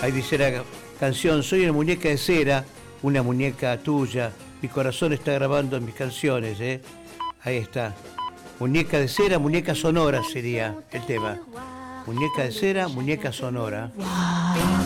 Ahí dice la canción, soy una muñeca de cera, una muñeca tuya. Mi corazón está grabando en mis canciones, ¿eh? Ahí está. Muñeca de cera, muñeca sonora sería el tema. Muñeca de cera, muñeca sonora.